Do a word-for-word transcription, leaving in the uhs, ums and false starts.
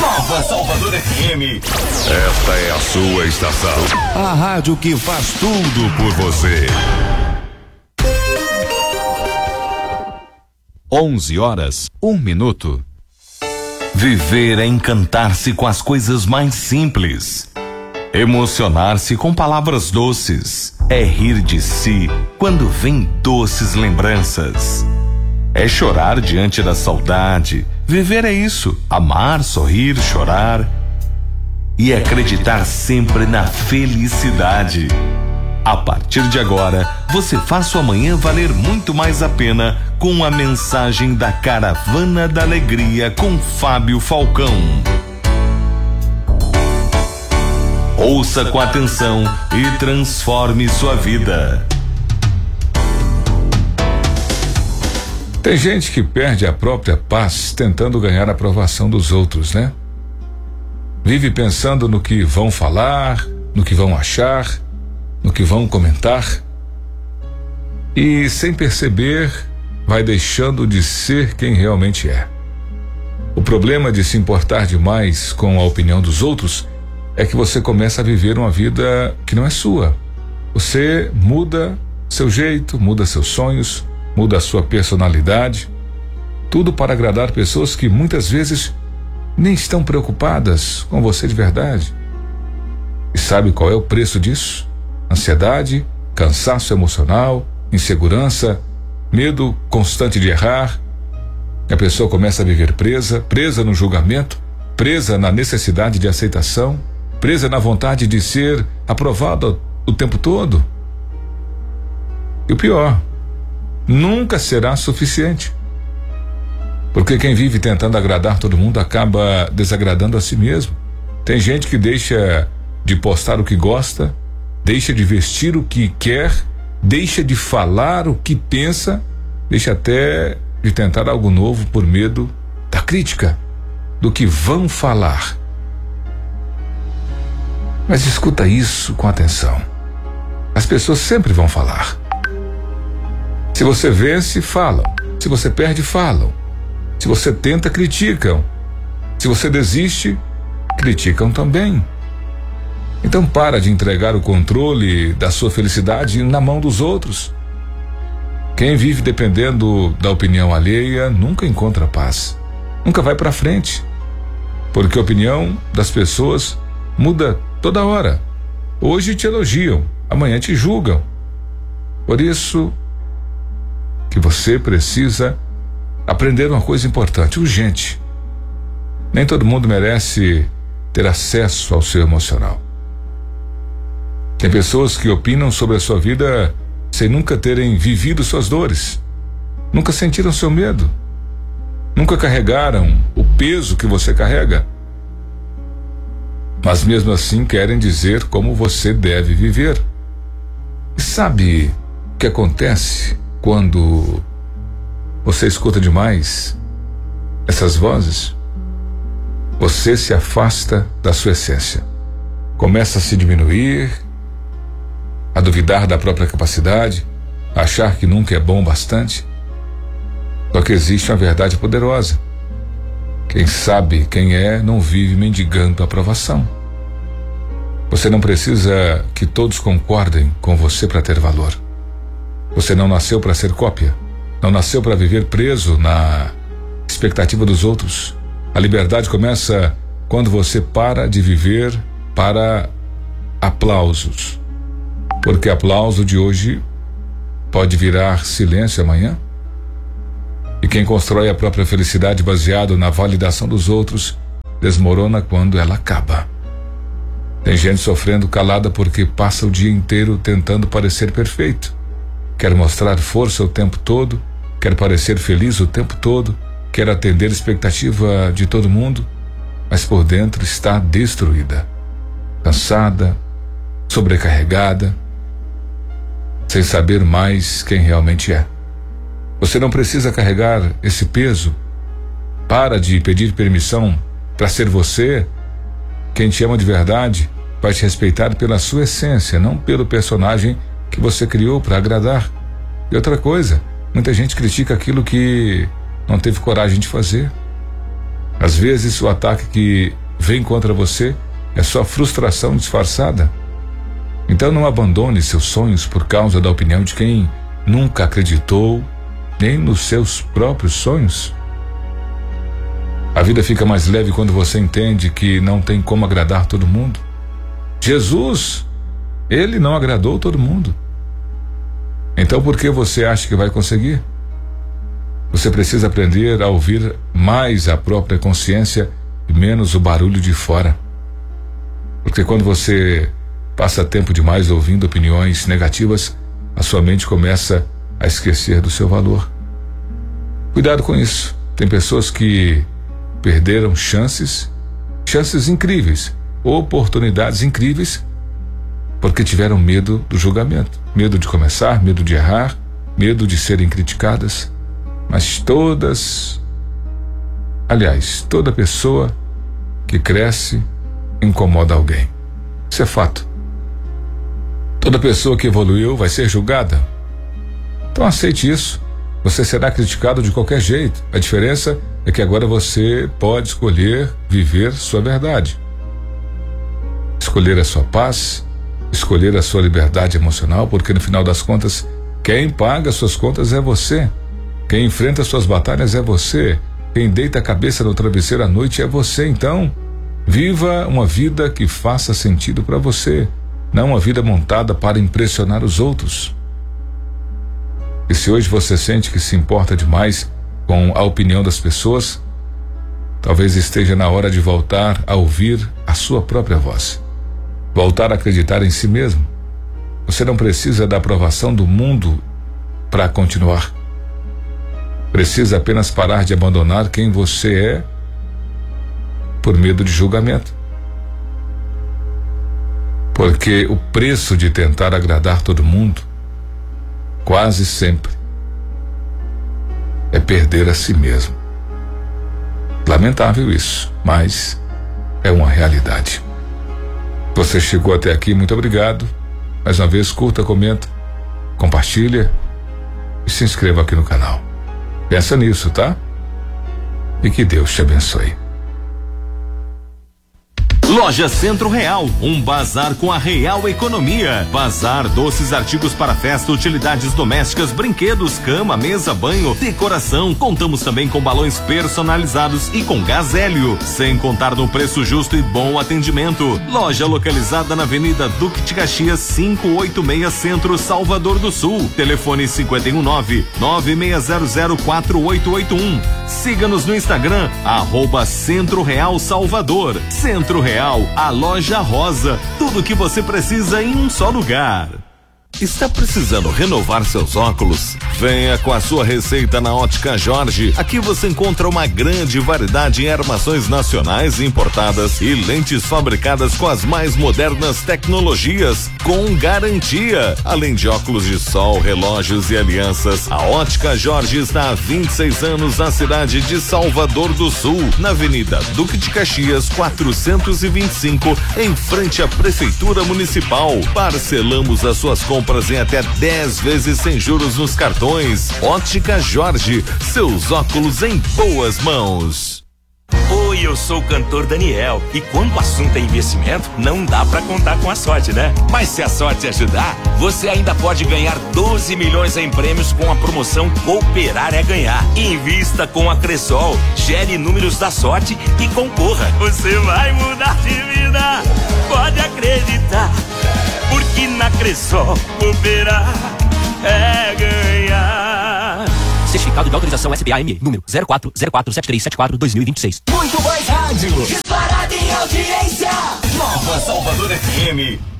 Nova Salvador F M. Esta é a sua estação. A rádio que faz tudo por você. Onze horas, um minuto. Viver é encantar-se com as coisas mais simples. Emocionar-se com palavras doces. É rir de si quando vem doces lembranças. É chorar diante da saudade. Viver é isso, amar, sorrir, chorar e acreditar sempre na felicidade. A partir de agora, você faz sua manhã valer muito mais a pena com a mensagem da Caravana da Alegria com Fábio Falcão. Ouça com atenção e transforme sua vida. Tem gente que perde a própria paz tentando ganhar a aprovação dos outros, né? Vive pensando no que vão falar, no que vão achar, no que vão comentar. E, sem perceber, vai deixando de ser quem realmente é. O problema de se importar demais com a opinião dos outros é que você começa a viver uma vida que não é sua. Você muda seu jeito, muda seus sonhos, muda a sua personalidade, tudo para agradar pessoas que muitas vezes nem estão preocupadas com você de verdade. E sabe qual é o preço disso? Ansiedade, cansaço emocional, insegurança, medo constante de errar. A pessoa começa a viver presa, presa no julgamento, presa na necessidade de aceitação, presa na vontade de ser aprovada o tempo todo. E o pior, nunca será suficiente. Porque quem vive tentando agradar todo mundo acaba desagradando a si mesmo. Tem gente que deixa de postar o que gosta, deixa de vestir o que quer, deixa de falar o que pensa, deixa até de tentar algo novo por medo da crítica, do que vão falar. Mas escuta isso com atenção. As pessoas sempre vão falar. Se você vence, falam. Se você perde, falam. Se você tenta, criticam. Se você desiste, criticam também. Então para de entregar o controle da sua felicidade na mão dos outros. Quem vive dependendo da opinião alheia nunca encontra paz. Nunca vai para frente. Porque a opinião das pessoas muda toda hora. Hoje te elogiam, amanhã te julgam. Por isso que você precisa aprender uma coisa importante, urgente. Nem todo mundo merece ter acesso ao seu emocional. Tem pessoas que opinam sobre a sua vida sem nunca terem vivido suas dores, nunca sentiram seu medo, nunca carregaram o peso que você carrega, mas mesmo assim querem dizer como você deve viver. E sabe o que acontece quando você escuta demais essas vozes? Você se afasta da sua essência, começa a se diminuir, a duvidar da própria capacidade, a achar que nunca é bom o bastante. Só que existe uma verdade poderosa. Quem sabe quem é não vive mendigando aprovação. Você não precisa que todos concordem com você para ter valor. Você não nasceu para ser cópia, não nasceu para viver preso na expectativa dos outros. A liberdade começa quando você para de viver para aplausos. Porque aplauso de hoje pode virar silêncio amanhã. E quem constrói a própria felicidade baseado na validação dos outros desmorona quando ela acaba. Tem gente sofrendo calada porque passa o dia inteiro tentando parecer perfeito. Quer mostrar força o tempo todo, quer parecer feliz o tempo todo, quer atender a expectativa de todo mundo, mas por dentro está destruída, cansada, sobrecarregada, sem saber mais quem realmente é. Você não precisa carregar esse peso. Para de pedir permissão para ser você. Quem te ama de verdade vai te respeitar pela sua essência, não pelo personagem que você criou para agradar. E outra coisa, muita gente critica aquilo que não teve coragem de fazer. Às vezes o ataque que vem contra você é só frustração disfarçada. Então não abandone seus sonhos por causa da opinião de quem nunca acreditou nem nos seus próprios sonhos. A vida fica mais leve quando você entende que não tem como agradar todo mundo. Jesus, ele não agradou todo mundo. Então por que você acha que vai conseguir? Você precisa aprender a ouvir mais a própria consciência e menos o barulho de fora. Porque quando você passa tempo demais ouvindo opiniões negativas, a sua mente começa a esquecer do seu valor. Cuidado com isso. Tem pessoas que perderam chances, chances incríveis, oportunidades incríveis, porque tiveram medo do julgamento, medo de começar, medo de errar, medo de serem criticadas. Mas todas, aliás, toda pessoa que cresce incomoda alguém. Isso é fato. Toda pessoa que evoluiu vai ser julgada. Então aceite isso. Você será criticado de qualquer jeito. A diferença é que agora você pode escolher viver sua verdade. Escolher a sua paz, escolher a sua liberdade emocional, porque no final das contas, quem paga suas contas é você. Quem enfrenta suas batalhas é você. Quem deita a cabeça no travesseiro à noite é você. Então, viva uma vida que faça sentido para você, não uma vida montada para impressionar os outros. E se hoje você sente que se importa demais com a opinião das pessoas, talvez esteja na hora de voltar a ouvir a sua própria voz. Voltar a acreditar em si mesmo. Você não precisa da aprovação do mundo para continuar. Precisa apenas parar de abandonar quem você é por medo de julgamento. Porque o preço de tentar agradar todo mundo, quase sempre, é perder a si mesmo. Lamentável isso, mas é uma realidade. Você chegou até aqui, muito obrigado. Mais uma vez, curta, comenta, compartilha e se inscreva aqui no canal. Pensa nisso, tá? E que Deus te abençoe. Loja Centro Real, um bazar com a real economia. Bazar, doces, artigos para festa, utilidades domésticas, brinquedos, cama, mesa, banho, decoração. Contamos também com balões personalizados e com gás hélio, sem contar no preço justo e bom atendimento. Loja localizada na Avenida Duque de Caxias, quinhentos e oitenta e seis, Centro, Salvador do Sul. Telefone cinquenta e um nove, nove seis zero zero, quatro oito oito um. Siga-nos no Instagram, arroba Centro Real Salvador. Centro Real, a loja rosa, tudo que você precisa em um só lugar. Está precisando renovar seus óculos? Venha com a sua receita na Ótica Jorge. Aqui você encontra uma grande variedade em armações nacionais e importadas e lentes fabricadas com as mais modernas tecnologias, com garantia. Além de óculos de sol, relógios e alianças, a Ótica Jorge está há vinte e seis anos na cidade de Salvador do Sul, na Avenida Duque de Caxias, quatrocentos e vinte e cinco, em frente à Prefeitura Municipal. Parcelamos as suas compras em até dez vezes sem juros nos cartões. Ótica Jorge, seus óculos em boas mãos. Oi, eu sou o cantor Daniel e quando o assunto é investimento, não dá pra contar com a sorte, né? Mas se a sorte ajudar, você ainda pode ganhar doze milhões em prêmios com a promoção Cooperar é Ganhar. Invista com a Cressol, gere números da sorte e concorra. Você vai mudar de vida, pode acreditar, porque na Cressol Cooperar é ganhar. Certificado de autorização S B A M, número zero quatro zero quatro sete três sete quatro dois mil e vinte e seis. Muito mais rádio. Disparada em audiência. Nova Salvador F M.